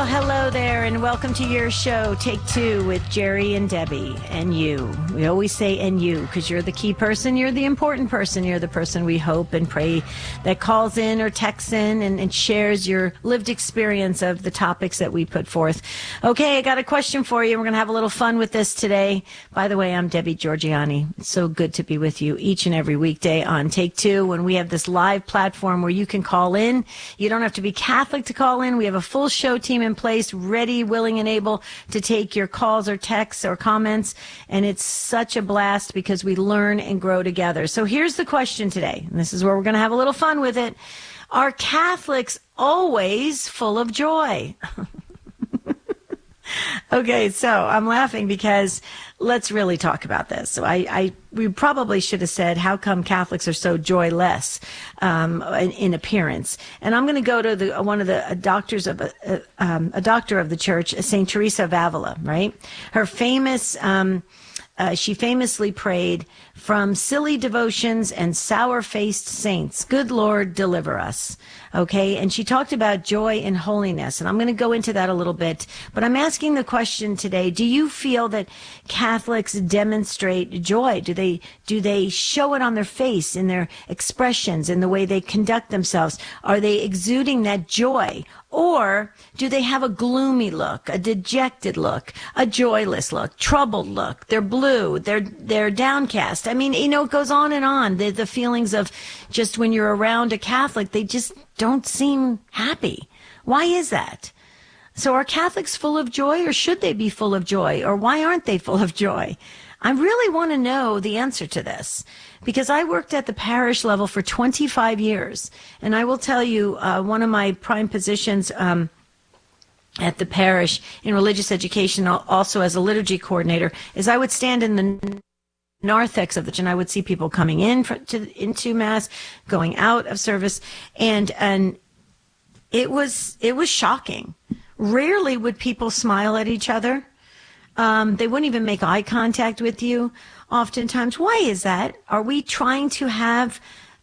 Well, hello there, and welcome to your show, Take Two, with Jerry and Debbie and you. We always say "and you" because you're the key person, you're the important person, you're the person we hope and pray that calls in or texts in and shares your lived experience of the topics that we put forth. Okay, I got a question for you. We're going to have a little fun with this today. By the way, I'm Debbie Georgianni. It's so good to be with you each and every weekday on Take Two when we have this live platform where you can call in. You don't have to be Catholic to call in. We have a full show team in place, ready, willing, and able to take your calls or texts or comments. And it's such a blast because we learn and grow together. So here's the question today, and this is where we're going to have a little fun with it. Are Catholics always full of joy? Okay, so I'm laughing because let's really talk about this. So we probably should have said, how come Catholics are so joyless in appearance? And I'm going to go to one of the doctors of a doctor of the church, Saint Teresa of Avila, right? Her famous. She famously prayed, "From silly devotions and sour-faced saints, good Lord, deliver us." Okay, and she talked about joy and holiness, and I'm going to go into that a little bit. But I'm asking the question today: do you feel that Catholics demonstrate joy? Do they show it on their face, in their expressions, in the way they conduct themselves? Are they exuding that joy? Or do they have a gloomy look, a dejected look, a joyless look, troubled look? They're blue, they're downcast. I mean, it goes on and on. The feelings of just when you're around a Catholic, they just don't seem happy. Why is that? So are Catholics full of joy, or should they be full of joy? Or why aren't they full of joy? I really want to know the answer to this because I worked at the parish level for 25 years. And I will tell you, one of my prime positions at the parish in religious education, also as a liturgy coordinator, is I would stand in the narthex of the church, and I would see people coming into Mass, going out of service, and it was shocking. Rarely would people smile at each other. They wouldn't even make eye contact with you oftentimes. Why is that? Are we trying to have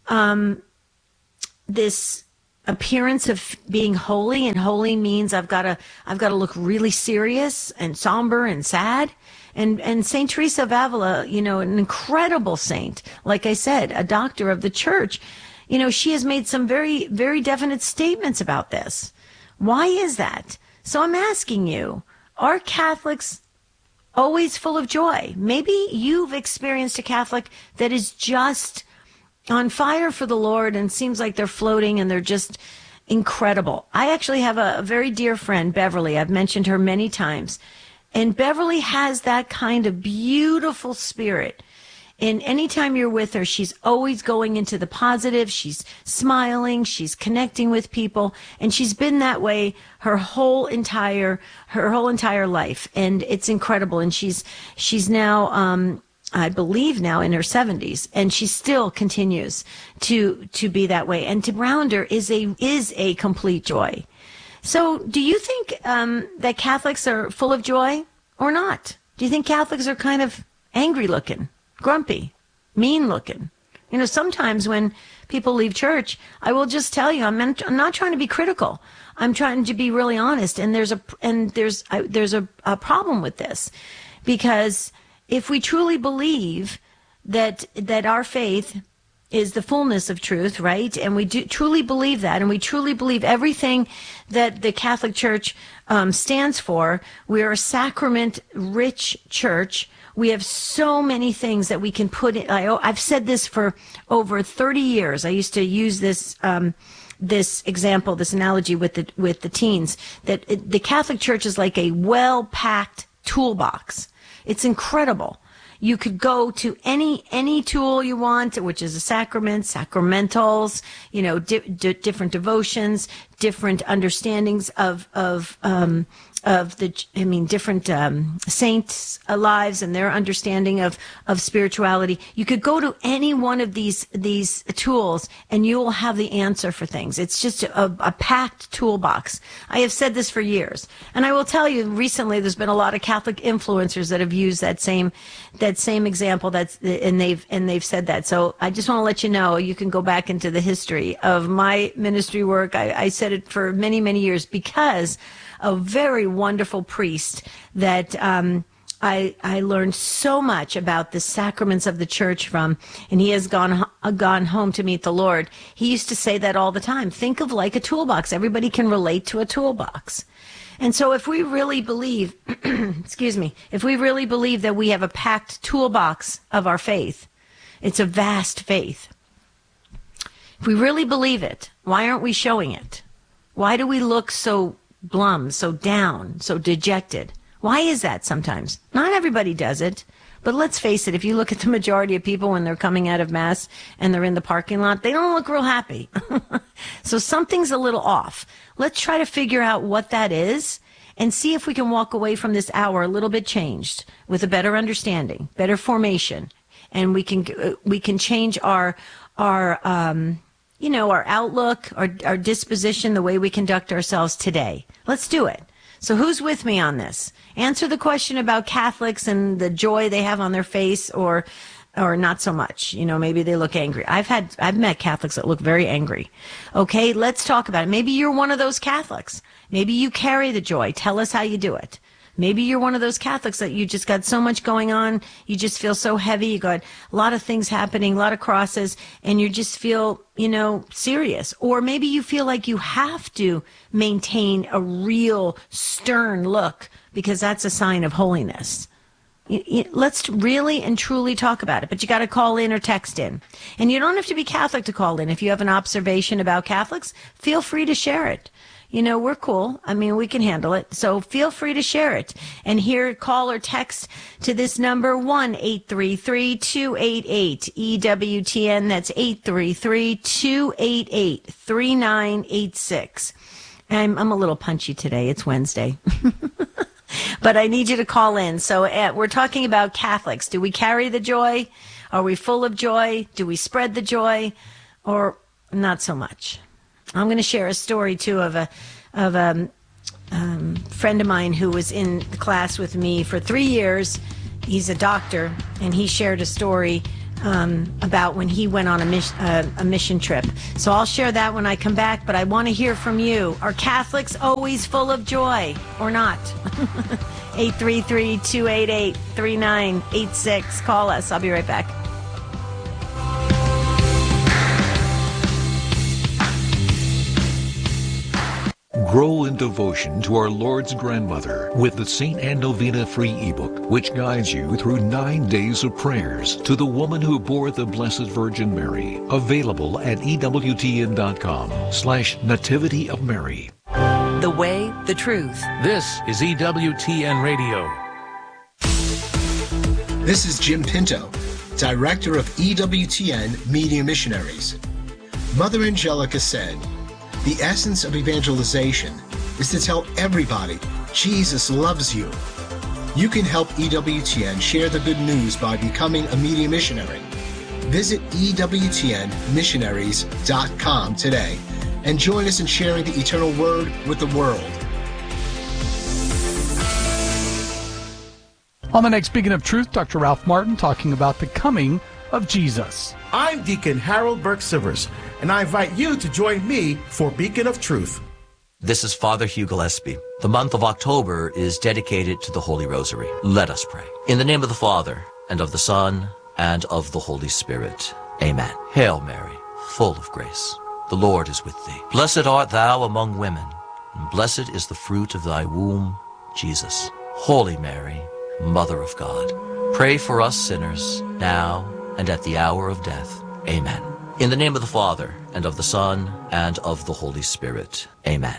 this appearance of being holy, and holy means I've got to look really serious and somber and sad? And Saint Teresa of Avila, an incredible saint, like I said, a doctor of the church, she has made some very, very definite statements about this. Why is that? So I'm asking you, are Catholics always full of joy? Maybe you've experienced a Catholic that is just on fire for the Lord and seems like they're floating and they're just incredible. I actually have a very dear friend, Beverly. I've mentioned her many times. And Beverly has that kind of beautiful spirit. And anytime you're with her, she's always going into the positive. She's smiling. She's connecting with people. And she's been that way her whole entire life. And it's incredible. And she's now, I believe now in her 70s, and she still continues to be that way. And to ground her is a complete joy. So do you think that Catholics are full of joy or not? Do you think Catholics are kind of angry looking, grumpy, mean looking? Sometimes when people leave church, I will just tell you, I'm not trying to be critical. I'm trying to be really honest. And there's a problem with this, because if we truly believe that our faith is the fullness of truth, right? And we do truly believe that, and we truly believe everything that the Catholic Church stands for. We are a sacrament-rich church. We have so many things that we can put in. I've said this for over 30 years. I used to use this example, this analogy with the teens, that the Catholic Church is like a well-packed toolbox. It's incredible. You could go to any tool you want, which is a sacrament, sacramentals, different devotions, different understandings of different saints' lives and their understanding of spirituality. You could go to any one of these tools and you will have the answer for things. It's just a packed toolbox. I have said this for years. And I will tell you, recently there's been a lot of Catholic influencers that have used that same example, and they've said that. So I just want to let you know, you can go back into the history of my ministry work. I said said it for many, many years, because a very wonderful priest that I learned so much about the sacraments of the church from, and he has gone home to meet the Lord. He used to say that all the time. Think of like a toolbox. Everybody can relate to a toolbox. And so if we really believe, excuse me, if we really believe that we have a packed toolbox of our faith, it's a vast faith. If we really believe it, why aren't we showing it? Why do we look so glum, so down, so dejected? Why is that sometimes? Not everybody does it, but let's face it, if you look at the majority of people when they're coming out of Mass and they're in the parking lot, they don't look real happy. So something's a little off. Let's try to figure out what that is and see if we can walk away from this hour a little bit changed, with a better understanding, better formation, and we can change our outlook, our disposition, the way we conduct ourselves today. Let's do it. So who's with me on this? Answer the question about Catholics and the joy they have on their face, or not so much. Maybe they look angry. I've met Catholics that look very angry. Okay, let's talk about it. Maybe you're one of those Catholics. Maybe you carry the joy. Tell us how you do it. Maybe you're one of those Catholics that you just got so much going on. You just feel so heavy. You got a lot of things happening, a lot of crosses, and you just feel, serious. Or maybe you feel like you have to maintain a real stern look because that's a sign of holiness. Let's really and truly talk about it, but you got to call in or text in. And you don't have to be Catholic to call in. If you have an observation about Catholics, feel free to share it. We're cool. We can handle it. So feel free to share it. And here, call or text to this number, 1-833-288-EWTN. That's 833-288-3986. I'm a little punchy today. It's Wednesday. But I need you to call in. So we're talking about Catholics. Do we carry the joy? Are we full of joy? Do we spread the joy? Or not so much? I'm going to share a story, too, of a friend of mine who was in class with me for 3 years. He's a doctor, and he shared a story about when he went on a mission trip. So I'll share that when I come back, but I want to hear from you. Are Catholics always full of joy or not? 833-288-3986. Call us. I'll be right back. Grow in devotion to our Lord's grandmother with the St. Anne Novena free ebook, which guides you through 9 days of prayers to the woman who bore the Blessed Virgin Mary. Available at EWTN.com/Nativity of Mary. The way, the truth. This is EWTN Radio. This is Jim Pinto, Director of EWTN Media Missionaries. Mother Angelica said, "The essence of evangelization is to tell everybody Jesus loves you." You can help EWTN share the good news by becoming a media missionary. Visit EWTNmissionaries.com today and join us in sharing the eternal word with the world. On the next Beacon of Truth, Dr. Ralph Martin talking about the coming of Jesus. I'm Deacon Harold Burke-Sivers, and I invite you to join me for Beacon of Truth. This is Father Hugh Gillespie. The month of October is dedicated to the Holy Rosary. Let us pray. In the name of the Father, and of the Son, and of the Holy Spirit. Amen. Hail Mary, full of grace. The Lord is with thee. Blessed art thou among women, and blessed is the fruit of thy womb, Jesus. Holy Mary, Mother of God, pray for us sinners, now and at the hour of death. Amen. In the name of the Father, and of the Son, and of the Holy Spirit. Amen.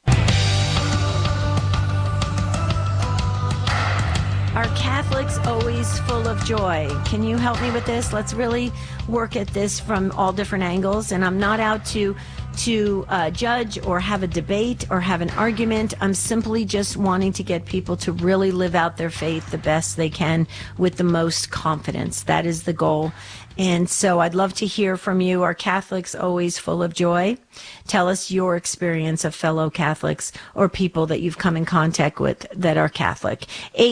Are Catholics always full of joy? Can you help me with this? Let's really work at this from all different angles. And I'm not out to judge or have a debate or have an argument. I'm simply just wanting to get people to really live out their faith the best they can with the most confidence. That is the goal. And so I'd love to hear from you. Are Catholics always full of joy? Tell us your experience of fellow Catholics or people that you've come in contact with that are Catholic.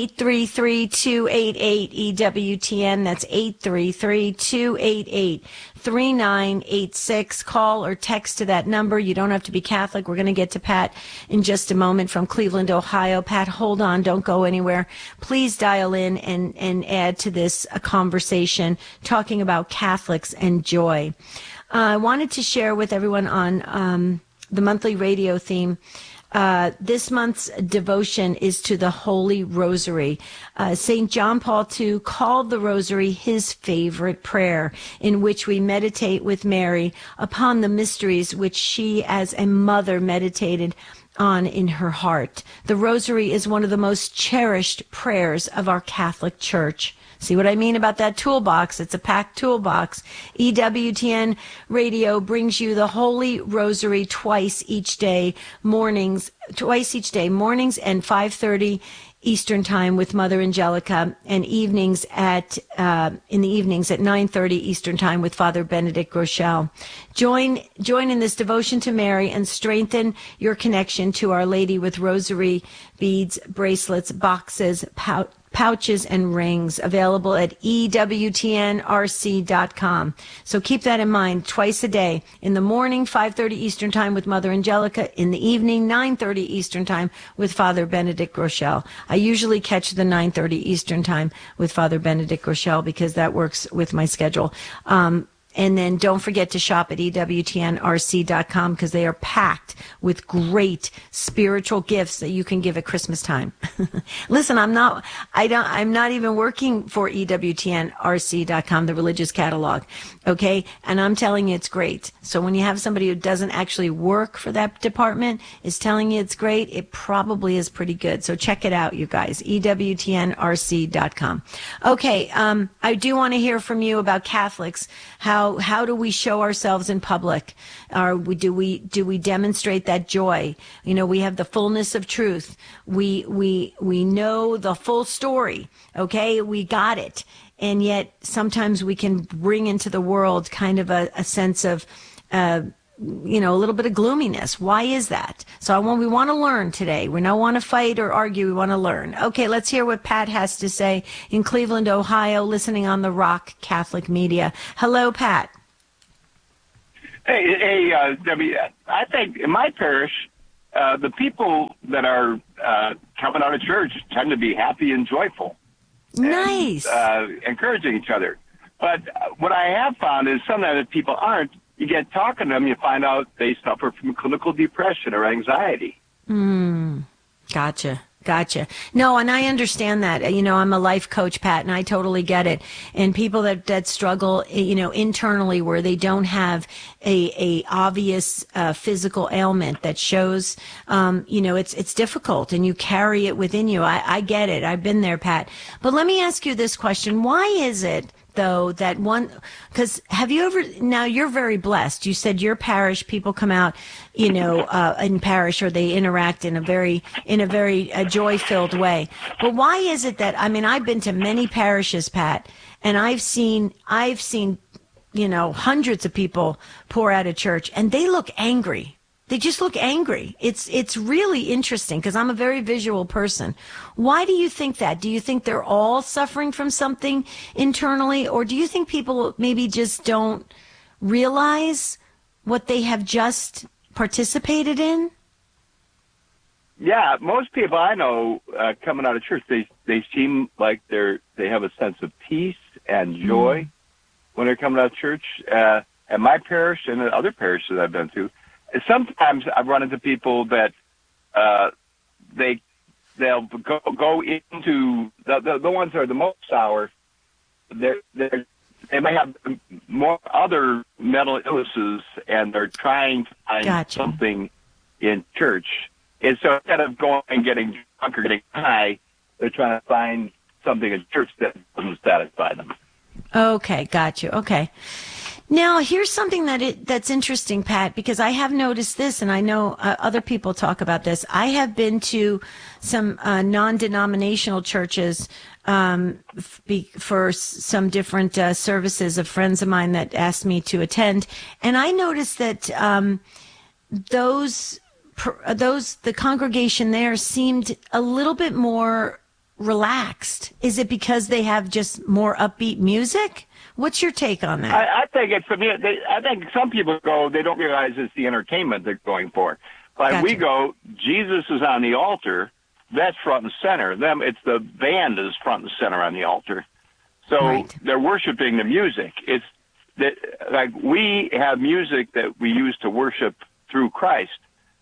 833-288-EWTN. That's 833-288-3986. Call or text to that number. You don't have to be Catholic. We're going to get to Pat in just a moment from Cleveland, Ohio. Pat, hold on. Don't go anywhere. Please dial in and add to this conversation talking about Catholics and joy. I wanted to share with everyone on the monthly radio theme. This month's devotion is to the Holy Rosary. St. John Paul II called the Rosary his favorite prayer, in which we meditate with Mary upon the mysteries which she as a mother meditated on in her heart. The Rosary is one of the most cherished prayers of our Catholic Church. See what I mean about that toolbox? It's a packed toolbox. EWTN Radio brings you the Holy Rosary twice each day, mornings and 5:30 Eastern Time with Mother Angelica, and evenings in the evenings at 9:30 Eastern Time with Father Benedict Rochelle. Join in this devotion to Mary and strengthen your connection to Our Lady with rosary beads, bracelets, boxes, pouches, and rings, available at EWTNRC.com. So keep that in mind. Twice a day, in the morning 5:30 Eastern Time with Mother Angelica, in the evening 9:30 Eastern Time with Father Benedict Rochelle. I usually catch the 9:30 Eastern Time with Father Benedict Rochelle because that works with my schedule. And then don't forget to shop at EWTNRC.com because they are packed with great spiritual gifts that you can give at Christmas time. Listen, I'm not even working for EWTNRC.com, the religious catalog. Okay. And I'm telling you it's great. So when you have somebody who doesn't actually work for that department is telling you it's great, it probably is pretty good. So check it out, you guys. EWTNRC.com. Okay. I do want to hear from you about Catholics. How do we show ourselves in public? Do we demonstrate that joy? You know, we have the fullness of truth. We know the full story. Okay, we got it, and yet sometimes we can bring into the world kind of a sense of a little bit of gloominess. Why is that? So we want to learn today. We don't want to fight or argue. We want to learn. Okay, let's hear what Pat has to say in Cleveland, Ohio, listening on the Rock Catholic Media. Hello, Pat. Hey, Debbie, I think in my parish, the people that are coming out of church tend to be happy and joyful. Nice. And, encouraging each other. But what I have found is sometimes people aren't. You get talking to them, you find out they suffer from clinical depression or anxiety. Gotcha. No, and I understand that. You know, I'm a life coach, Pat, and I totally get it. And people that struggle, internally where they don't have a obvious physical ailment that shows, it's difficult and you carry it within you. I get it. I've been there, Pat. But let me ask you this question. Why is it, though, that because have you ever, now you're very blessed. You said your parish, people come out, in parish, or they interact in a very joy-filled way. But why is it that, I've been to many parishes, Pat, and I've seen, hundreds of people pour out of church and they look angry. They just look angry. It's really interesting because I'm a very visual person. Why do you think that? Do you think they're all suffering from something internally, or do you think people maybe just don't realize what they have just participated in? Yeah, most people I know coming out of church, they seem like they have a sense of peace and joy when they're coming out of church. At my parish and at other parishes I've been to, sometimes I've run into people that they'll go into the ones that are the most sour. They may have more other mental illnesses, and they're trying to find something in church. And so instead of going and getting drunk or getting high, they're trying to find something in church that doesn't satisfy them. Okay, got you. Okay. Now, here's something that's interesting, Pat, because I have noticed this, and I know other people talk about this. I have been to some non-denominational churches for some different services of friends of mine that asked me to attend, and I noticed that the congregation there seemed a little bit more relaxed. Is it because they have just more upbeat music? What's your take on that? I think it's for me. I think some people go, they don't realize it's the entertainment they're going for. Like Gotcha. we go, Jesus is on the altar. That's front and center. It's the band is front and center on the altar. So Right. they're worshiping the music. It's that like we have music that we use to worship through Christ.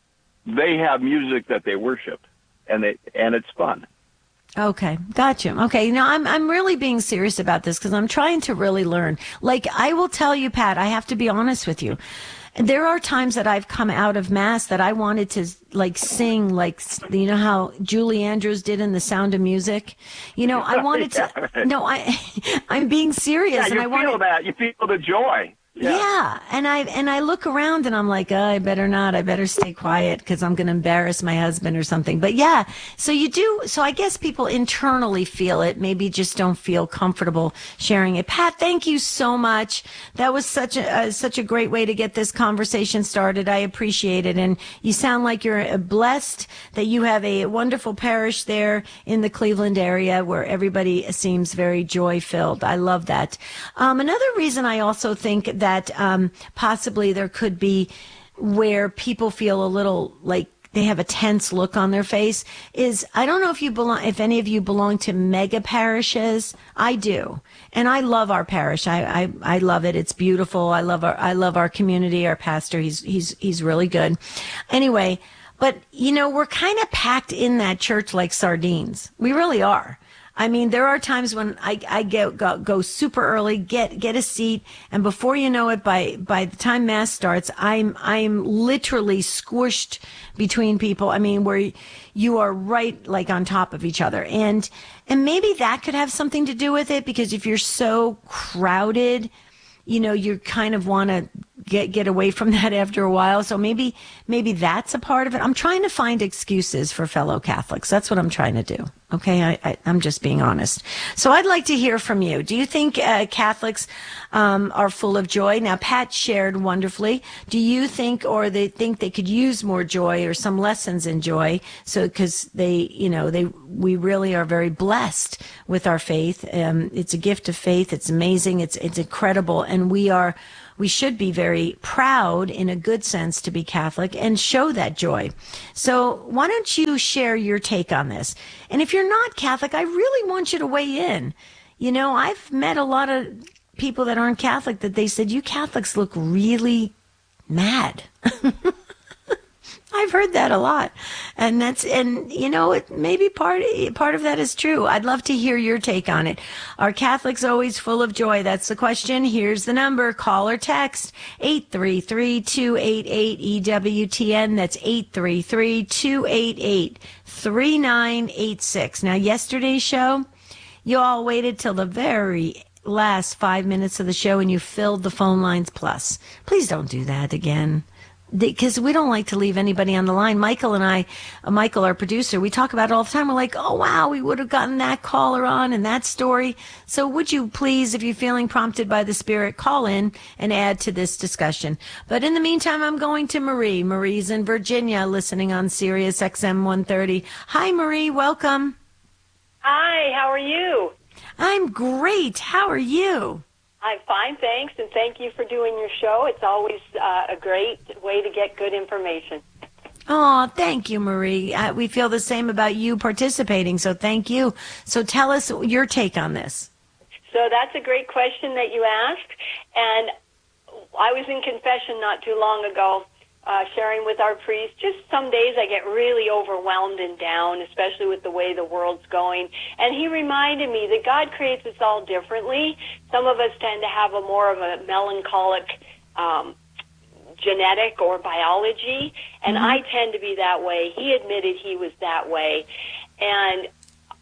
They have music that they worship, and it's fun. Okay, gotcha. Okay, now I'm really being serious about this because I'm trying to really learn. Like, I will tell you, Pat, I have to be honest with you. There are times that I've come out of Mass that I wanted to, like, sing, like, you know how Julie Andrews did in The Sound of Music? You know, I wanted to, Yeah, right. no, I'm being serious. Yeah, and you feel that. You feel the joy. Yeah. And I look around and I'm like, oh, I better not. I better stay quiet because I'm going to embarrass my husband or something. But yeah, so you do. So I guess people internally feel it, maybe just don't feel comfortable sharing it. Pat, thank you so much. That was such a great way to get this conversation started. I appreciate it. And you sound like you're blessed that you have a wonderful parish there in the Cleveland area where everybody seems very joy filled. I love that. Another reason I also think that possibly there could be where people feel a little like they have a tense look on their face is, I don't know if any of you belong to mega parishes. I do. And I love our parish. I love it. It's beautiful. I love our community, our pastor. He's really good. Anyway, but you know, we're kind of packed in that church like sardines. We really are. I mean, there are times when I go super early, get a seat, and before you know it, by the time Mass starts, I'm literally squished between people. I mean, where you are right like on top of each other, and maybe that could have something to do with it, because if you're so crowded, you know, you kind of want to get away from that after a while. So maybe that's a part of it. I'm trying to find excuses for fellow Catholics. That's what I'm trying to do. Okay, I'm just being honest. So I'd like to hear from you. Do you think Catholics are full of joy? Now, Pat shared wonderfully. Do you think, or they think they could use more joy or some lessons in joy? So, because we really are very blessed with our faith. It's a gift of faith. It's amazing. It's incredible, and we should be very proud in a good sense to be Catholic and show that joy. So why don't you share your take on this? And if you're not Catholic, I really want you to weigh in. You know, I've met a lot of people that aren't Catholic that they said, you Catholics look really mad. I've heard that a lot. And you know, it maybe part of that is true. I'd love to hear your take on it. Are Catholics always full of joy? That's the question. Here's the number. Call or text 833-288-EWTN. That's 833-288-3986. Now, yesterday's show, you all waited till the very last 5 minutes of the show and you filled the phone lines plus. Please don't do that again, because we don't like to leave anybody on the line. Michael and I, Michael, our producer, we talk about it all the time. We're like, oh, wow, we would have gotten that caller on and that story. So would you please, if you're feeling prompted by the Spirit, call in and add to this discussion. But in the meantime, I'm going to Marie. Marie's in Virginia, listening on Sirius XM 130. Hi, Marie. Welcome. Hi, how are you? I'm great. How are you? I'm fine, thanks, and thank you for doing your show. It's always a great way to get good information. Oh, thank you, Marie. We feel the same about you participating, so thank you. So tell us your take on this. So that's a great question that you asked, and I was in confession not too long ago, sharing with our priest. Just some days I get really overwhelmed and down, especially with the way the world's going. And he reminded me that God creates us all differently. Some of us tend to have more of a melancholic genetic or biology, and I tend to be that way. He admitted he was that way. And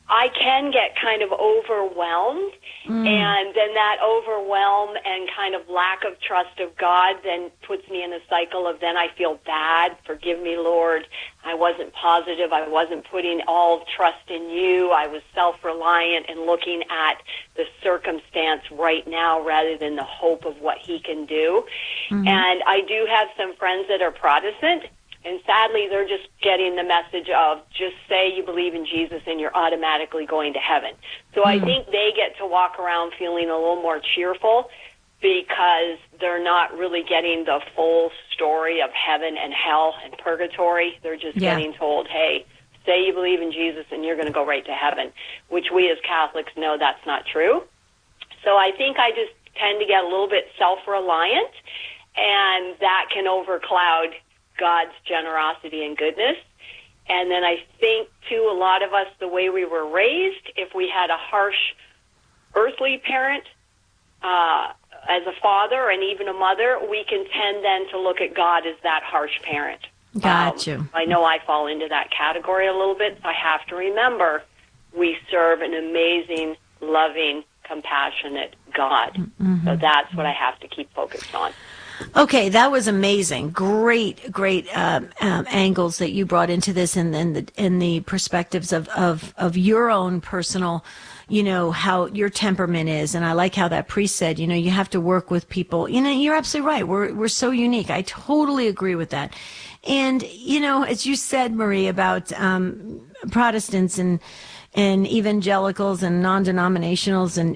I can get kind of overwhelmed, and then that overwhelm and kind of lack of trust of God then puts me in a cycle of then I feel bad. Forgive me, Lord. I wasn't positive. I wasn't putting all trust in you. I was self-reliant and looking at the circumstance right now rather than the hope of what he can do. And I do have some friends that are Protestant, and sadly, they're just getting the message of just say you believe in Jesus and you're automatically going to heaven. So I think they get to walk around feeling a little more cheerful because they're not really getting the full story of heaven and hell and purgatory. They're just getting told, hey, say you believe in Jesus and you're going to go right to heaven, which we as Catholics know that's not true. So I think I just tend to get a little bit self-reliant, and that can overcloud God's generosity and goodness. And then I think, too, a lot of us, the way we were raised, if we had a harsh earthly parent as a father and even a mother, we can tend then to look at God as that harsh parent. Got you. I know I fall into that category a little bit. I have to remember we serve an amazing, loving, compassionate God. So that's what I have to keep focused on. Okay, that was amazing. Great angles that you brought into this, and then the perspectives of your own personal, how your temperament is. And I like how that priest said, you have to work with people. You're absolutely right. We're so unique. I totally agree with that. And, as you said, Marie, about Protestants and evangelicals and non-denominationals, and,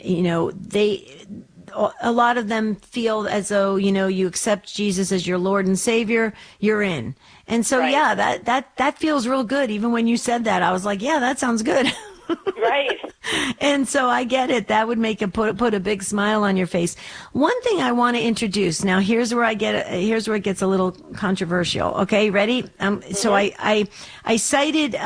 a lot of them feel as though, you accept Jesus as your Lord and Savior, you're in. And so, that feels real good. Even when you said that, I was like, yeah, that sounds good. Right. And so I get it. That would make put a big smile on your face. One thing I want to introduce now. Here's where it gets a little controversial. Okay, ready? So I cited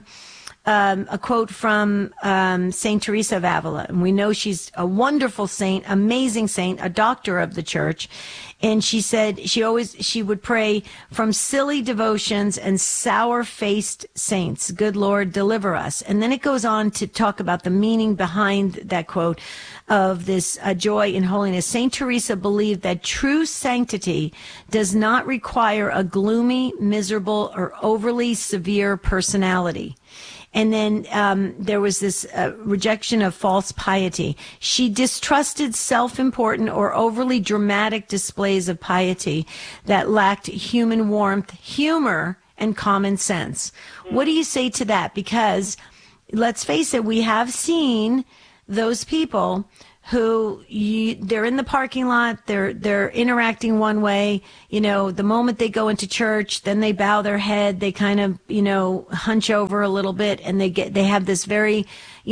a quote from Saint Teresa of Avila, and we know she's a wonderful saint, amazing saint, a doctor of the church. And she said she would pray from silly devotions and sour-faced saints. Good Lord, deliver us. And then it goes on to talk about the meaning behind that quote of this joy in holiness. Saint Teresa believed that true sanctity does not require a gloomy, miserable, or overly severe personality. And then there was this rejection of false piety. She distrusted self-important or overly dramatic displays of piety that lacked human warmth, humor, and common sense. What do you say to that? Because let's face it, we have seen those people who they're in the parking lot, they're interacting one way, the moment they go into church, then they bow their head, they kind of, hunch over a little bit, and they have this very,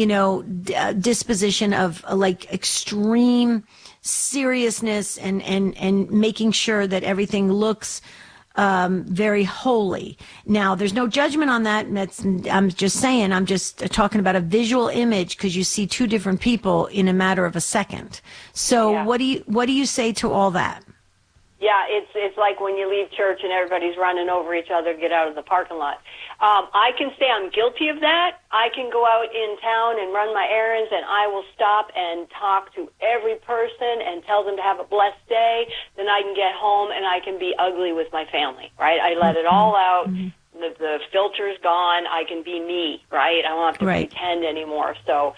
disposition of like extreme seriousness and making sure that everything looks very holy. Now, there's no judgment on that. I'm just talking about a visual image, because you see two different people in a matter of a second. So what do you say to all that? Yeah, it's like when you leave church and everybody's running over each other to get out of the parking lot. I can say I'm guilty of that. I can go out in town and run my errands, and I will stop and talk to every person and tell them to have a blessed day. Then I can get home and I can be ugly with my family, right? I let it all out. The filter's gone. I can be me, right? I don't have to pretend anymore. So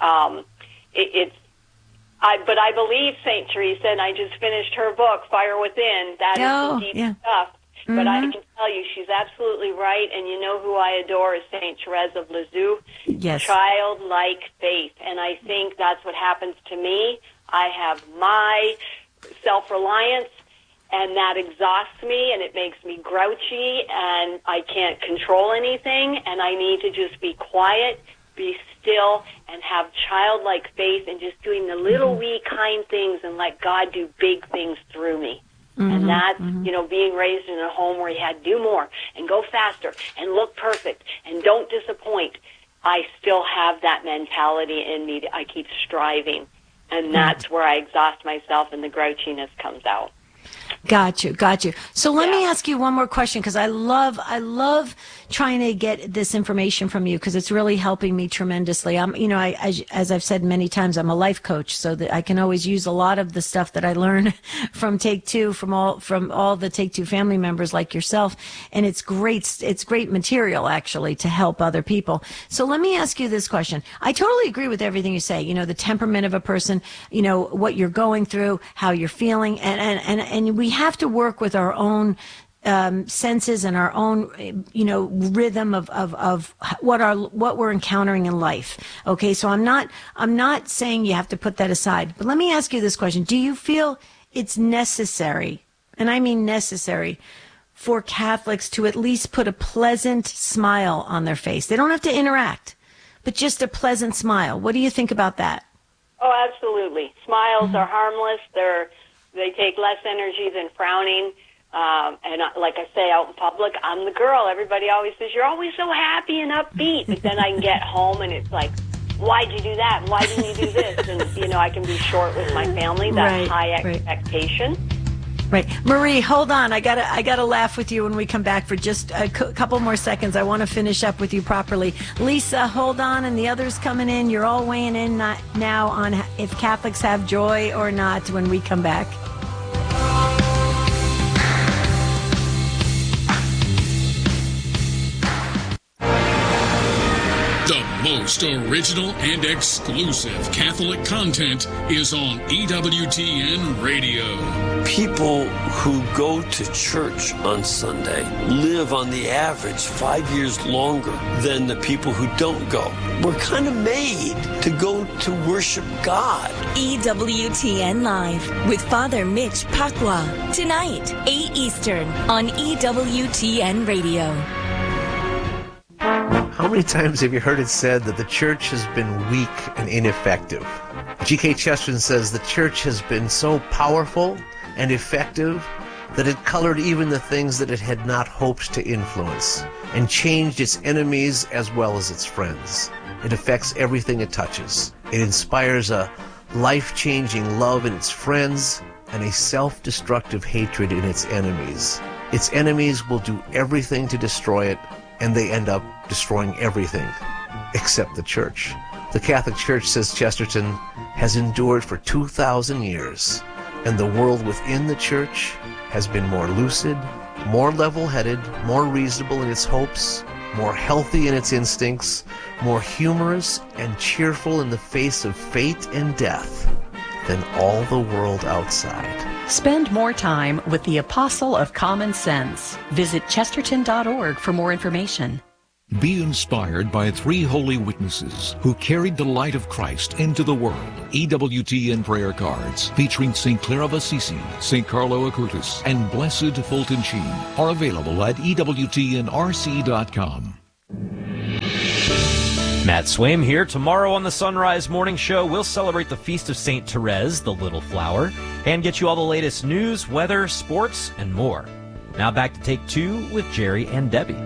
but I believe St. Teresa, and I just finished her book, Fire Within. That is some deep stuff. But I can tell you, she's absolutely right. And you know who I adore is St. Therese of Lisieux. Yes. Childlike faith. And I think that's what happens to me. I have my self-reliance, and that exhausts me, and it makes me grouchy, and I can't control anything, and I need to just be quiet, be still, and have childlike faith, and just doing the little wee kind things and let God do big things through me. And that's, being raised in a home where you had to do more and go faster and look perfect and don't disappoint. I still have that mentality in me. I keep striving, and that's where I exhaust myself and the grouchiness comes out. Got you. So let me ask you one more question, because I love trying to get this information from you, because it's really helping me tremendously. As I've said many times, I'm a life coach, so that I can always use a lot of the stuff that I learn from Take Two, from all the Take Two family members like yourself, and it's great material actually to help other people. So let me ask you this question. I totally agree with everything you say. The temperament of a person, what you're going through, how you're feeling, and we have to work with our own senses and our own, rhythm of what we're encountering in life. Okay, so I'm not saying you have to put that aside, but let me ask you this question: do you feel it's necessary, and I mean necessary, for Catholics to at least put a pleasant smile on their face? They don't have to interact, but just a pleasant smile. What do you think about that? Oh, absolutely. Smiles are harmless. They take less energy than frowning. And like I say, out in public, I'm the girl. Everybody always says, you're always so happy and upbeat. But then I can get home and it's like, why'd you do that? And why didn't you do this? And, I can be short with my family. That's high expectation. Right. Marie, hold on. I gotta laugh with you when we come back for just a couple more seconds. I want to finish up with you properly. Lisa, hold on, and the others coming in. You're all weighing in now on if Catholics have joy or not when we come back. The most original and exclusive Catholic content is on EWTN Radio. People who go to church on Sunday live on the average 5 years longer than the people who don't go. We're kind of made to go to worship God. EWTN Live with Father Mitch Pacwa. Tonight, 8 Eastern on EWTN Radio. How many times have you heard it said that the church has been weak and ineffective? G.K. Chesterton says the church has been so powerful and effective that it colored even the things that it had not hoped to influence, and changed its enemies as well as its friends. It affects everything it touches. It inspires a life-changing love in its friends and a self-destructive hatred in its enemies. Its enemies will do everything to destroy it, and they end up destroying everything except the church. The Catholic Church, says Chesterton, has endured for 2,000 years, and the world within the church has been more lucid, more level-headed, more reasonable in its hopes, more healthy in its instincts, more humorous and cheerful in the face of fate and death than all the world outside. Spend more time with the Apostle of Common Sense. Visit chesterton.org for more information. Be inspired by 3 holy witnesses who carried the light of Christ into the world. EWTN prayer cards featuring St. Clare of Assisi, St. Carlo Acutis, and Blessed Fulton Sheen are available at EWTNRC.com. Matt Swaim here. Tomorrow on the Sunrise Morning Show, we'll celebrate the Feast of St. Therese, the Little Flower, and get you all the latest news, weather, sports, and more. Now back to Take Two with Jerry and Debbie.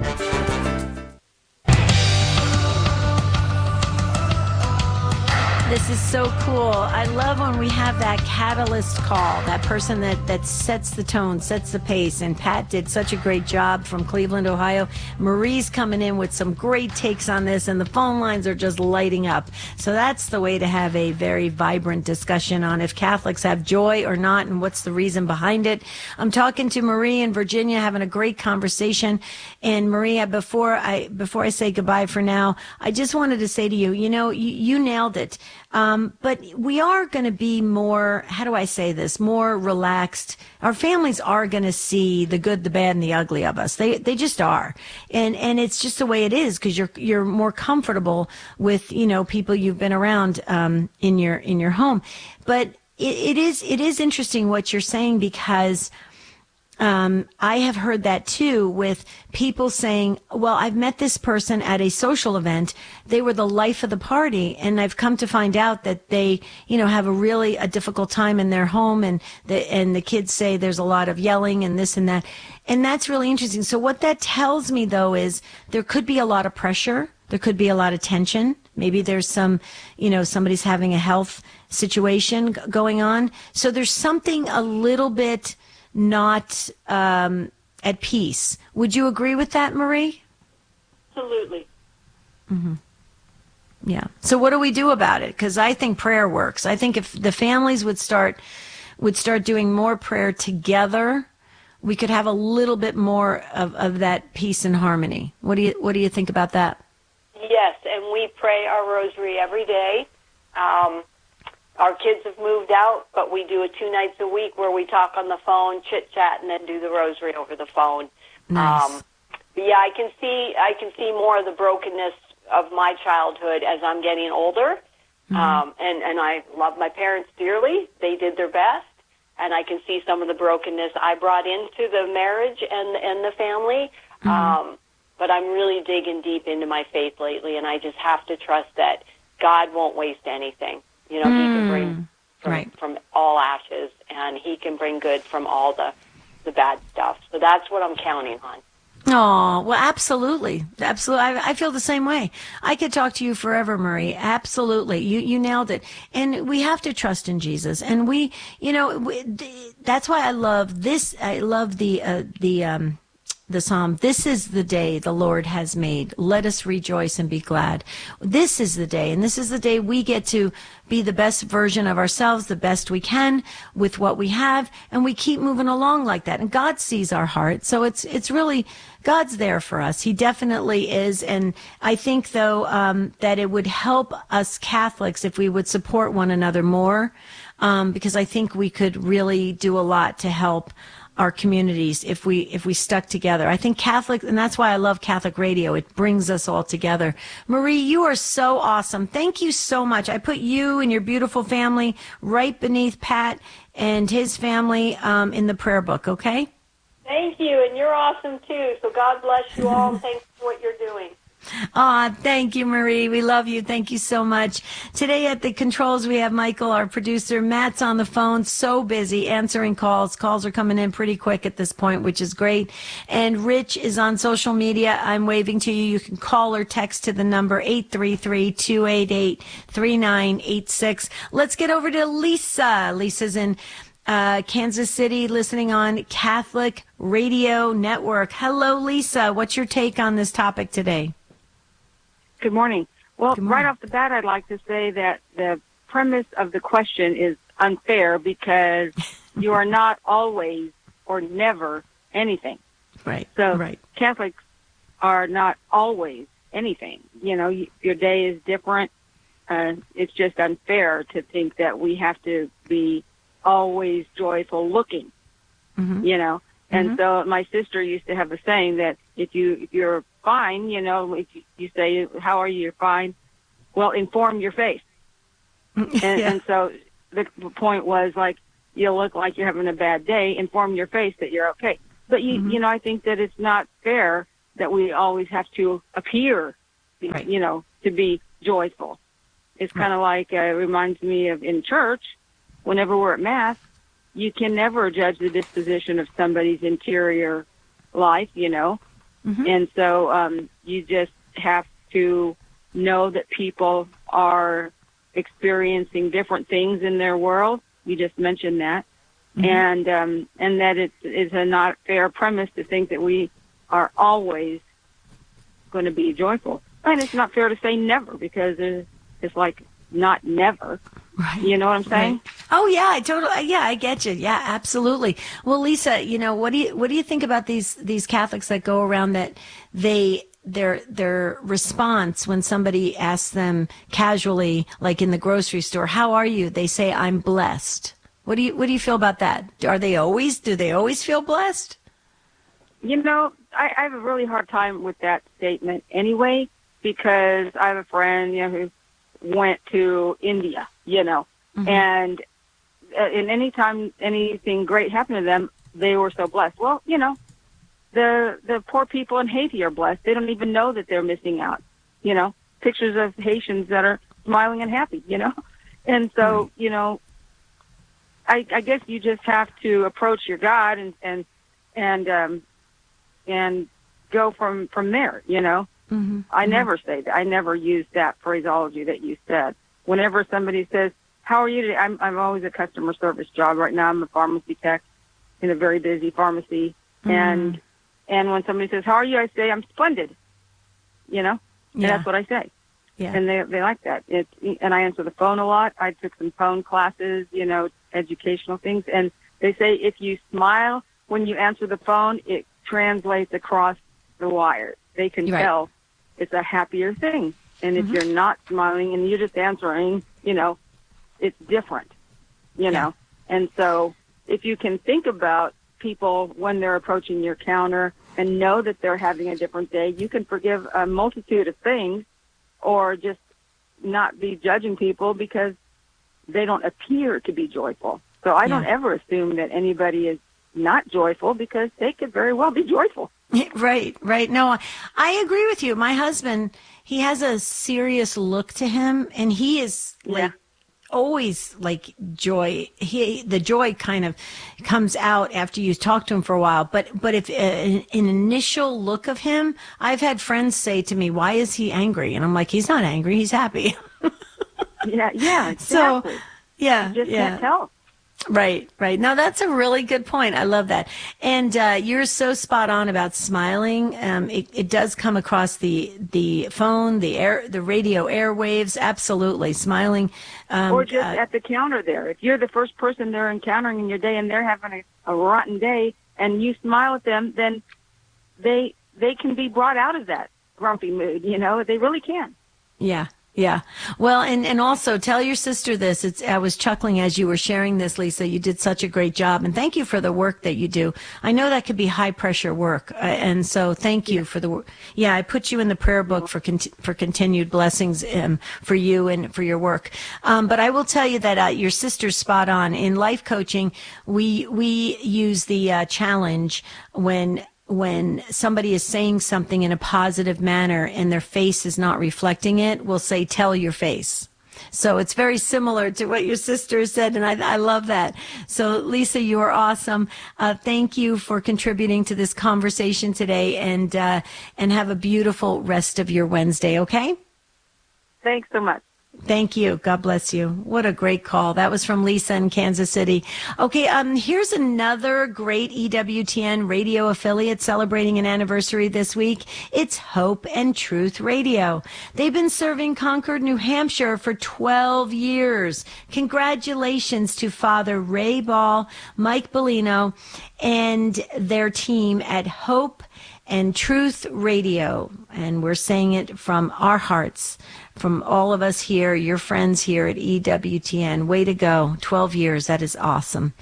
This is so cool. I love when we have that catalyst call, that person that sets the tone, sets the pace. And Pat did such a great job from Cleveland, Ohio. Marie's coming in with some great takes on this, and the phone lines are just lighting up. So that's the way to have a very vibrant discussion on if Catholics have joy or not and what's the reason behind it. I'm talking to Marie in Virginia, having a great conversation. And Maria, before I say goodbye for now, I just wanted to say to you, you nailed it. But we are going to be more, how do I say this, more relaxed. Our families are going to see the good, the bad, and the ugly of us. They just are. And it's just the way it is, because you're more comfortable with, people you've been around, in your home. But it is interesting what you're saying, because I have heard that too, with people saying, well, I've met this person at a social event. They were the life of the party. And I've come to find out that they, have a difficult time in their home. And the kids say there's a lot of yelling and this and that. And that's really interesting. So what that tells me, though, is there could be a lot of pressure. There could be a lot of tension. Maybe there's some, somebody's having a health situation going on. So there's something a little bit not at peace. Would you agree with that, Marie? Absolutely. Mm-hmm. Yeah. So what do we do about it? Because I think prayer works. I think if the families would start doing more prayer together, we could have a little bit more of that peace and harmony. What do you think about that? Yes, and we pray our rosary every day. Our kids have moved out, but we do it 2 nights a week where we talk on the phone, chit-chat, and then do the rosary over the phone. Nice. Yeah, I can see more of the brokenness of my childhood as I'm getting older. And I love my parents dearly. They did their best. And I can see some of the brokenness I brought into the marriage and the family. But I'm really digging deep into my faith lately, and I just have to trust that God won't waste anything. You know, He can bring from all ashes, and He can bring good from all the bad stuff. So that's what I'm counting on. Oh, well, absolutely. Absolutely. I feel the same way. I could talk to you forever, Marie. Absolutely. You nailed it. And we have to trust in Jesus. And that's why I love this. I love the Psalm. This is the day the Lord has made. Let us rejoice and be glad. This is the day, and this is the day we get to be the best version of ourselves, the best we can with what we have, and we keep moving along like that. And God sees our heart, so it's really, God's there for us. He definitely is. And I think, though, that it would help us Catholics if we would support one another more, because I think we could really do a lot to help our communities if we stuck together. I think Catholic, and that's why I love Catholic radio. It brings us all together. Marie, you are so awesome. Thank you so much. I put you and your beautiful family right beneath Pat and his family in the prayer book, okay? Thank you, and you're awesome too. So God bless you all, and thanks for what you're doing. Thank you, Marie. We love you. Thank you so much. Today at the controls, we have Michael, our producer. Matt's on the phone, so busy answering calls. Calls are coming in pretty quick at this point, which is great. And Rich is on social media. I'm waving to you. You can call or text to the number 833-288-3986. Let's get over to Lisa. Lisa's in Kansas City, listening on Catholic Radio Network. Hello, Lisa. What's your take on this topic today? Good morning. Well, right off the bat, I'd like to say that the premise of the question is unfair because you are not always or never anything. Right. So Catholics are not always anything. You know, your day is different. It's just unfair to think that we have to be always joyful looking, you know. And so my sister used to have a saying that if you're fine, you know, if you say, how are you? You're fine. Well, inform your face. And so the point was, like, you look like you're having a bad day, inform your face that you're okay. But, you know, I think that it's not fair that we always have to appear, you know, to be joyful. It's kind of like, it reminds me of in church, whenever we're at Mass, you can never judge the disposition of somebody's interior life, you know. And so you just have to know that people are experiencing different things in their world. You just mentioned that. And that it is a not fair premise to think that we are always going to be joyful. And it's not fair to say never, because it's like not never. Right. You know what I'm saying? Right. Oh yeah, I get you. Yeah, absolutely. Well, Lisa, you know, what do you think about these Catholics that go around that their response when somebody asks them casually, like in the grocery store, how are you? They say, I'm blessed. What do you feel about that? Do they always feel blessed? You know, I have a really hard time with that statement anyway, because I have a friend, you know, who went to India, you know, and any time anything great happened to them, they were so blessed. Well, you know, the poor people in Haiti are blessed. They don't even know that they're missing out, you know, pictures of Haitians that are smiling and happy, you know. And so, you know, I guess you just have to approach your God and go from there, you know. I never say that. I never use that phraseology that you said. Whenever somebody says, how are you today? I'm always a customer service job right now. I'm a pharmacy tech. in a very busy pharmacy. And when somebody says, "How are you?" I say, "I'm splendid." You know, and that's what I say. Yeah. And they like that. And I answer the phone a lot. I took some phone classes, you know, educational things. And they say if you smile when you answer the phone, it translates across the wire. They can tell it's a happier thing. And if you're not smiling and you're just answering, you know, it's different, you know. And so if you can think about people when they're approaching your counter and know that they're having a different day, you can forgive a multitude of things or just not be judging people because they don't appear to be joyful. So I don't ever assume that anybody is not joyful because they could very well be joyful. Right. No, I agree with you. My husband, he has a serious look to him, and he is like always like joy. The joy kind of comes out after you talk to him for a while. But if an initial look of him, I've had friends say to me, "Why is he angry?" And I'm like, "He's not angry. He's happy." Yeah. Exactly. So, you just can't tell. Right. No, that's a really good point. I love that. And you're so spot on about smiling. It does come across the phone, the radio airwaves. Absolutely. Smiling. Or just at the counter there. If you're the first person they're encountering in your day and they're having a rotten day and you smile at them, then they can be brought out of that grumpy mood. You know, they really can. Yeah. Well, and also tell your sister this. I was chuckling as you were sharing this, Lisa. You did such a great job, and thank you for the work that you do. I know that could be high pressure work, and so thank you for the work. Yeah, I put you in the prayer book for continued blessings for you and for your work. But I will tell you that your sister's spot on. In life coaching, we use the challenge when somebody is saying something in a positive manner and their face is not reflecting it, we'll say, "Tell your face." So it's very similar to what your sister said, and I love that. So, Lisa, you are awesome. Thank you for contributing to this conversation today, and have a beautiful rest of your Wednesday, okay? Thanks so much. Thank you. God bless you. What a great call. That was from Lisa in Kansas City. Okay, here's another great EWTN radio affiliate celebrating an anniversary this week. It's Hope and Truth Radio. They've been serving Concord, New Hampshire for 12 years. Congratulations to Father Ray Ball, Mike Bellino, and their team at Hope and Truth Radio. And we're saying it from our hearts, from all of us here, your friends here at EWTN. Way to go. 12 years. That is awesome.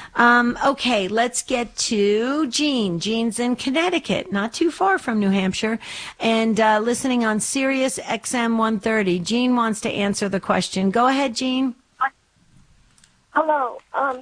Okay, let's get to Jean. Jean's in Connecticut, not too far from New Hampshire, and listening on Sirius XM 130. Jean wants to answer the question. Go ahead, Jean. Hello.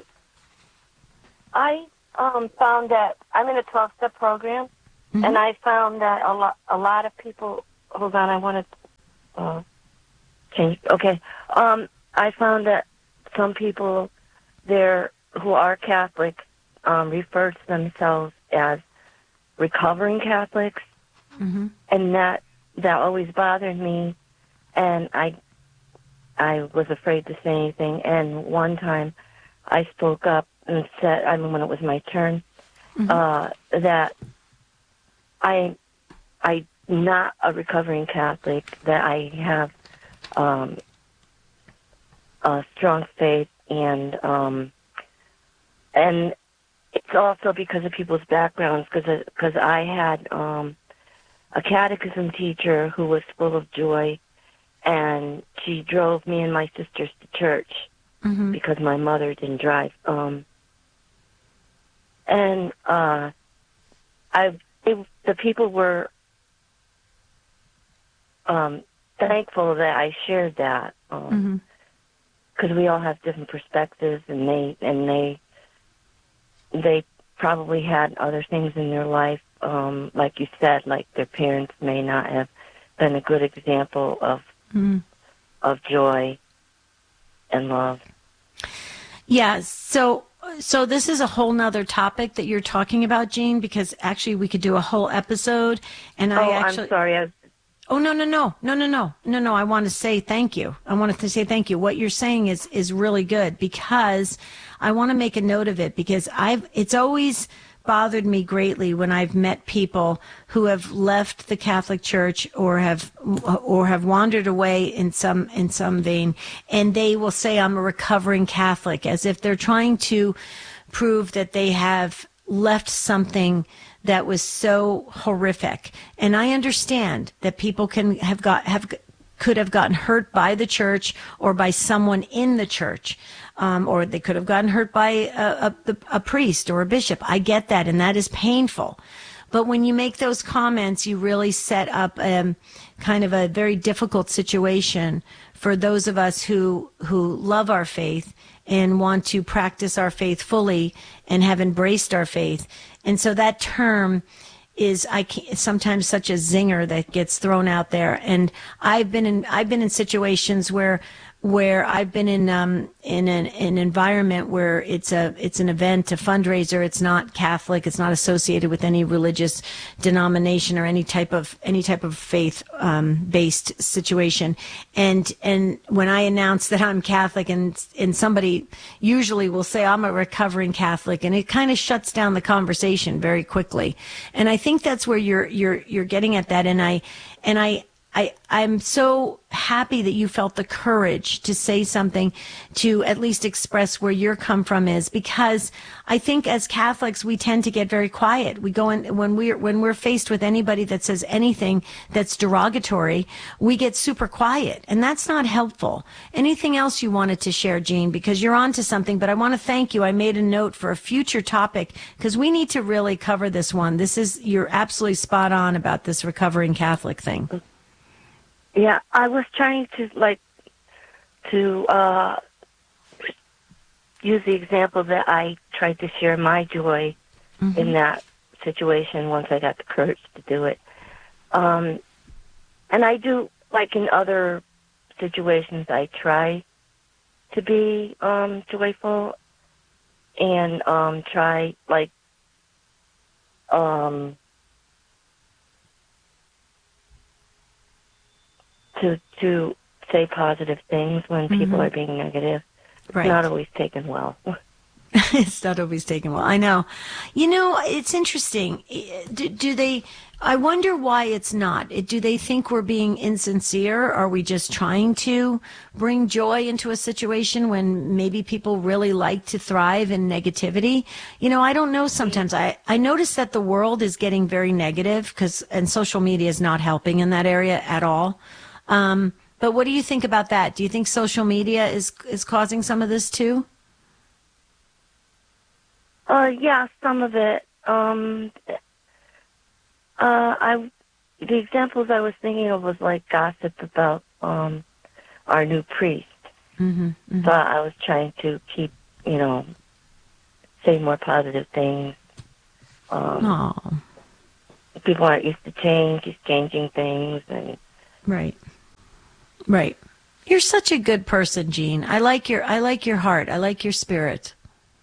I found that I'm in a 12-step program, and I found that a lot of people. Hold on, I want to change. Okay. I found that some people there who are Catholic refer to themselves as recovering Catholics, and that always bothered me, and I was afraid to say anything. And one time, I spoke up and said, when it was my turn, that I'm not a recovering Catholic, that I have a strong faith, and it's also because of people's backgrounds, because I had a catechism teacher who was full of joy, and she drove me and my sisters to church because my mother didn't drive. The people were thankful that I shared that, because we all have different perspectives, and they probably had other things in their life, like you said, like their parents may not have been a good example of joy and love. Yeah, so this is a whole nother topic that you're talking about, Jean, because actually we could do a whole episode. And I'm sorry. Oh, no. I want to say thank you. What you're saying is really good, because I want to make a note of it, because it's always bothered me greatly when I've met people who have left the Catholic Church or have wandered away in some vein, and they will say, I'm a recovering Catholic, as if they're trying to prove that they have left something that was so horrific. And I understand that people could have gotten hurt by the church or by someone in the church, or they could have gotten hurt by a priest or a bishop. I get that, and that is painful. But when you make those comments, you really set up kind of a very difficult situation for those of us who love our faith and want to practice our faith fully and have embraced our faith. And so that term is sometimes such a zinger that gets thrown out there. And I've been in situations where I've been in an environment where it's an event, a fundraiser. It's not Catholic. It's not associated with any religious denomination or any type of faith based situation. And when I announce that I'm Catholic, and somebody usually will say I'm a recovering Catholic, and it kind of shuts down the conversation very quickly. And I think that's where you're getting at that. And I'm so happy that you felt the courage to say something, to at least express where your come from is, because I think as Catholics we tend to get very quiet. We go in when we're faced with anybody that says anything that's derogatory, we get super quiet, and that's not helpful. Anything else you wanted to share, Jean, because you're on to something, but I want to thank you. I made a note for a future topic because we need to really cover this one. You're absolutely spot on about this recovering Catholic thing. Yeah, I was trying to use the example that I tried to share my joy in that situation once I got the courage to do it. And I do, like in other situations, I try to be joyful and try, like, to say positive things when people are being negative. It's not always taken well. It's not always taken well. I know. You know, it's interesting. I wonder why it's not. Do they think we're being insincere? Are we just trying to bring joy into a situation when maybe people really like to thrive in negativity? You know, I don't know. Sometimes I notice that the world is getting very negative and social media is not helping in that area at all. But what do you think about that? Do you think social media is causing some of this too? Yeah, some of it. The examples I was thinking of was like gossip about our new priest. So I was trying to keep, say more positive things. People aren't used to change. He's changing things, and Right. You're such a good person, Jean. I like your heart. I like your spirit.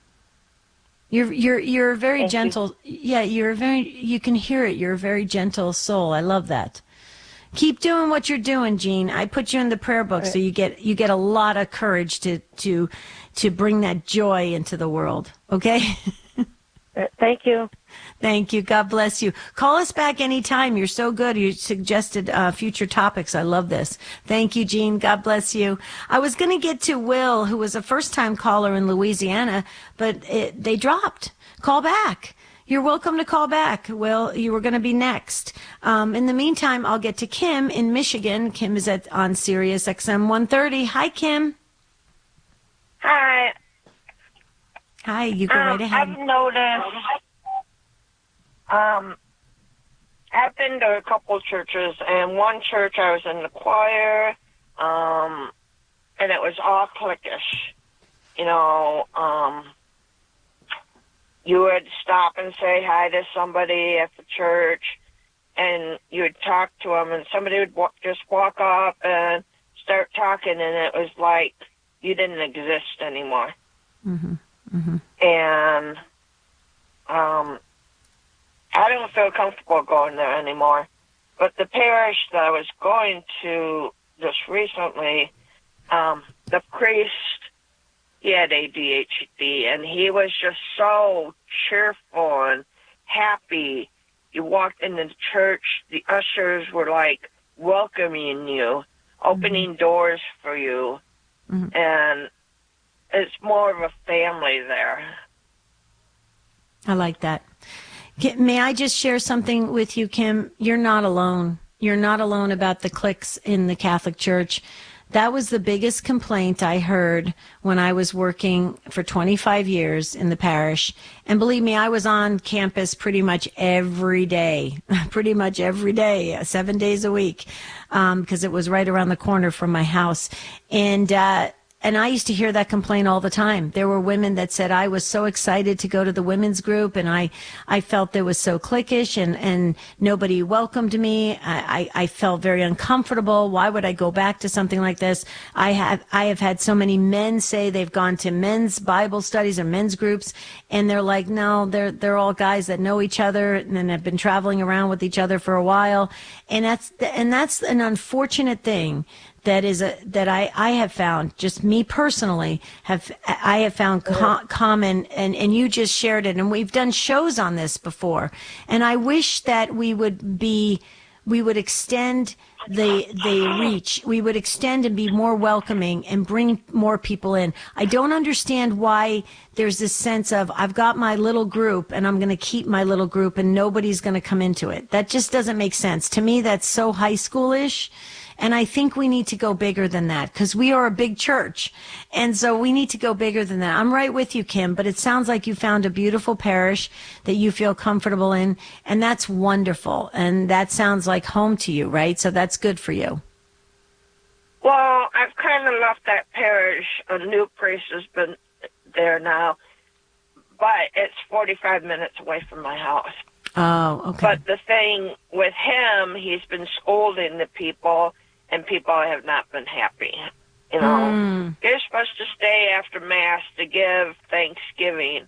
You're very gentle. Yeah, you can hear it. You're a very gentle soul. I love that. Keep doing what you're doing, Jean. I put you in the prayer book so you get a lot of courage to bring that joy into the world. Okay? Thank you. Thank you. God bless you. Call us back anytime. You're so good. You suggested future topics. I love this. Thank you, Jean. God bless you. I was going to get to Will, who was a first-time caller in Louisiana, but they dropped. Call back. You're welcome to call back. Will, you were going to be next. In the meantime, I'll get to Kim in Michigan. Kim is on Sirius XM 130. Hi, Kim. Hi. Hi, you go right ahead. I've noticed, I've been to a couple churches, and one church I was in the choir, and it was all cliquish. You would stop and say hi to somebody at the church, and you would talk to them, and somebody would just walk up and start talking, and it was like you didn't exist anymore. And I don't feel comfortable going there anymore. But the parish that I was going to just recently, the priest, he had ADHD, and he was just so cheerful and happy. You walked into the church, the ushers were like welcoming you, opening doors for you, and it's more of a family there. I like that. May I just share something with you, Kim? You're not alone. You're not alone about the cliques in the Catholic Church. That was the biggest complaint I heard when I was working for 25 years in the parish. And believe me, I was on campus pretty much every day, 7 days a week, because it was right around the corner from my house. And I used to hear that complaint all the time. There were women that said, I was so excited to go to the women's group, and I felt it was so cliquish, and nobody welcomed me. I felt very uncomfortable. Why would I go back to something like this? I have had so many men say they've gone to men's Bible studies or men's groups, and they're like, no, they're all guys that know each other and have been traveling around with each other for a while. And that's an unfortunate thing. That I have found, just me personally, I have found common, and you just shared it, and we've done shows on this before, and I wish that we would extend the reach, we would extend and be more welcoming and bring more people in. I don't understand why there's this sense of, I've got my little group and I'm going to keep my little group and nobody's going to come into it. That just doesn't make sense. To me, that's so high schoolish. And I think we need to go bigger than that, because we are a big church. And so we need to go bigger than that. I'm right with you, Kim, but it sounds like you found a beautiful parish that you feel comfortable in. And that's wonderful. And that sounds like home to you, right? So that's good for you. Well, I've kind of left that parish. A new priest has been there now, but it's 45 minutes away from my house. Oh, okay. But the thing with him, he's been scolding the people, and people have not been happy. You know, you're supposed to stay after Mass to give Thanksgiving.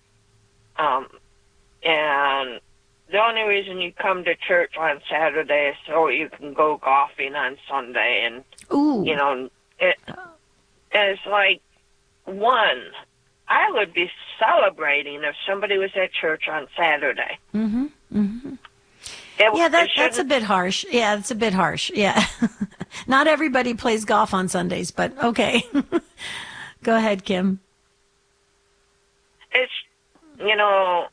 And the only reason you come to church on Saturday is so you can go golfing on Sunday. And, you know, and it's like, I would be celebrating if somebody was at church on Saturday. Yeah, that's a bit harsh. Yeah, it's a bit harsh. Yeah. Not everybody plays golf on Sundays, but okay. Go ahead, Kim. It's, you know,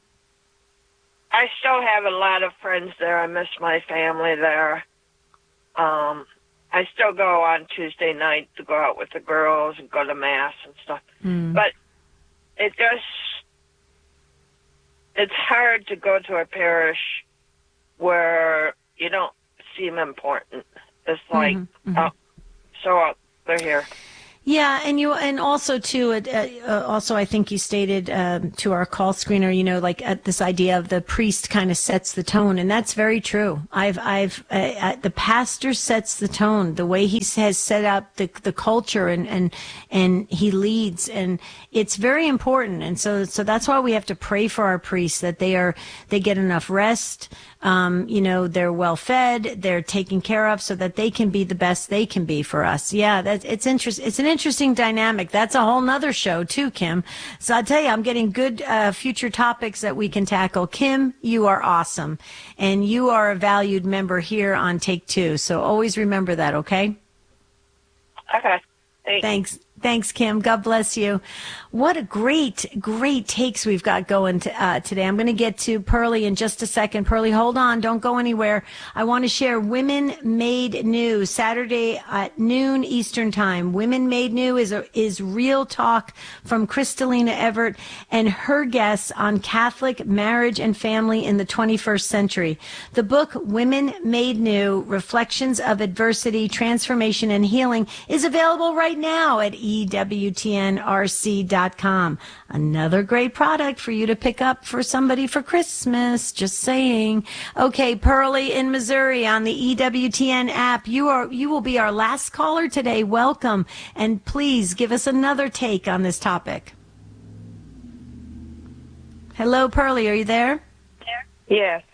I still have a lot of friends there. I miss my family there. I still go on Tuesday night to go out with the girls and go to Mass and stuff. But it's hard to go to a parish where you don't seem important. It's like, they're here. Yeah, and also too, also I think you stated to our call screener, you know, like this idea of the priest kind of sets the tone, and that's very true. The pastor sets the tone, the way he has set up the culture, and he leads, and it's very important. And so that's why we have to pray for our priests, that they get enough rest. You know, they're well fed, they're taken care of, so that they can be the best they can be for us. Yeah, it's interesting. It's an interesting dynamic. That's a whole nother show too, Kim. So I'll tell you, I'm getting good future topics that we can tackle. Kim, you are awesome, and you are a valued member here on Take Two. So always remember that, okay? Okay. Thanks, Kim. God bless you. What a great takes we've got going today. I'm going to get to Pearlie in just a second. Pearlie, hold on. Don't go anywhere. I want to share Women Made New, Saturday at noon Eastern Time. Women Made New is real talk from Kristalina Everett and her guests on Catholic marriage and family in the 21st century. The book, Women Made New, Reflections of Adversity, Transformation, and Healing, is available right now at EWTNRC.com. Another great product for you to pick up for somebody for Christmas. Just saying. Okay, Pearlie in Missouri on the EWTN app. You will be our last caller today. Welcome. And please give us another take on this topic. Hello, Pearlie. Are you there? Yes.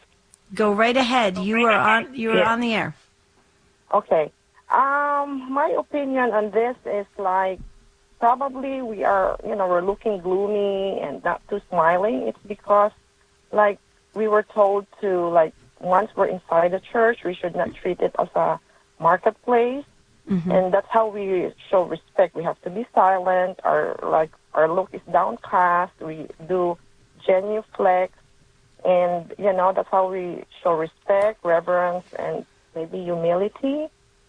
Go right ahead. You are on the air. Okay. My opinion on this is like probably we are, we're looking gloomy and not too smiling. It's because like we were told to like once we're inside the church, we should not treat it as a marketplace. Mm-hmm. And that's how we show respect. We have to be silent. Our look is downcast. We do genuflect. And, that's how we show respect, reverence, and maybe humility.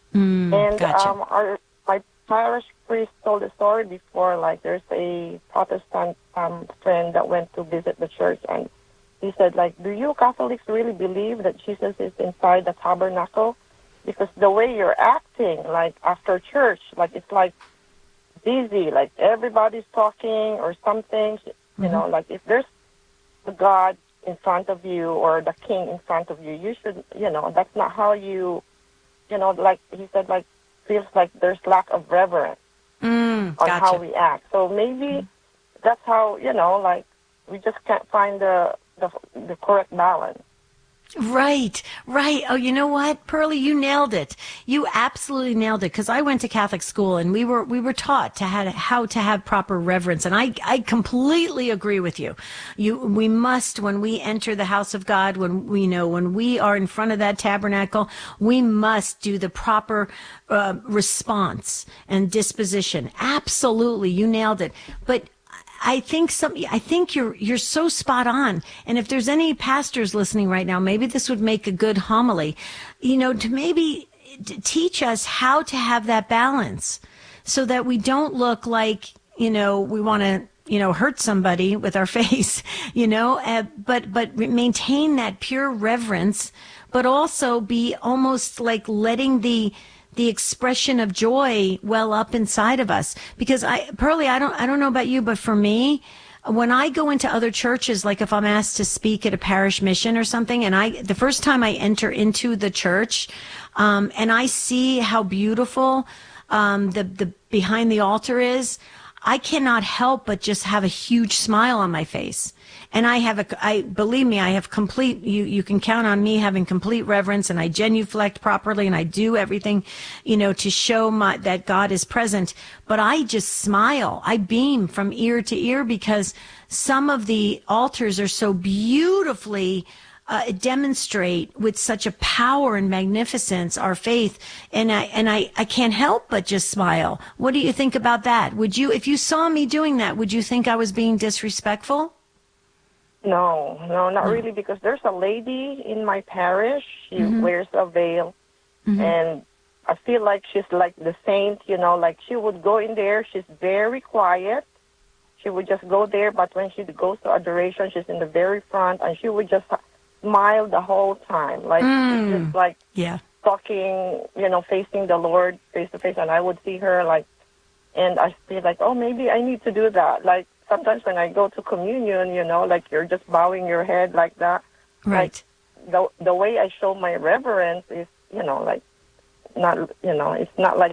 Gotcha. My parish priest told a story before, like there's a Protestant friend that went to visit the church, and he said, like, do you Catholics really believe that Jesus is inside the tabernacle? Because the way you're acting, like after church, like it's like busy, like everybody's talking or something, like if there's the God in front of you or the king in front of you, you should, that's not how you, like he said, like feels like there's lack of reverence on how we act. So maybe that's how, like we just can't find the correct balance. Right. Oh, you know what, Pearlie, you nailed it. You absolutely nailed it. Because I went to Catholic school and we were taught how to have proper reverence, and I completely agree with you. We must, when we enter the house of God, when we are in front of that tabernacle, we must do the proper response and disposition. Absolutely, you nailed it. But I think you're so spot on. And if there's any pastors listening right now, maybe this would make a good homily, to maybe teach us how to have that balance so that we don't look like, we want to, hurt somebody with our face, but maintain that pure reverence, but also be almost like letting the expression of joy well up inside of us. Because Pearlie, I don't know about you, but for me, when I go into other churches, like if I'm asked to speak at a parish mission or something, and the first time I enter into the church, and I see how beautiful, the behind the altar is, I cannot help but just have a huge smile on my face. And believe me, I have complete, you can count on me having complete reverence, and I genuflect properly, and I do everything, to show that God is present. But I just smile. I beam from ear to ear because some of the altars are so beautifully demonstrate with such a power and magnificence our faith, and I can't help but just smile. What do you think about that? Would you, if you saw me doing that, would you think I was being disrespectful? No, not really, because there's a lady in my parish. She wears a veil, and I feel like she's like the saint, like she would go in there. She's very quiet. She would just go there, but when she goes to adoration, she's in the very front, and she would just smile the whole time, like she's just like talking, facing the Lord face to face, and I would see her like, and I feel like, oh, maybe I need to do that, like. Sometimes when I go to communion, like you're just bowing your head like that. Right. Like the way I show my reverence is, like not, it's not like